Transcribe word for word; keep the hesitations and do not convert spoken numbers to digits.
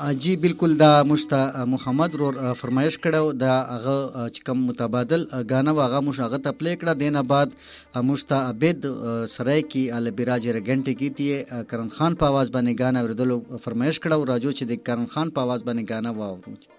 جی بالکل دا مشتا محمد رور فرمایش کړو دا هغه چې کوم متبادل غانا واغه مش هغه ته پلی کړه دینه بعد مشتا عبید سرای کی ال براج رګنټی کی تی کرن خان په आवाज باندې غانا وردلو فرمایش کړو راجو چې د کرن خان په आवाज باندې غانا واورو.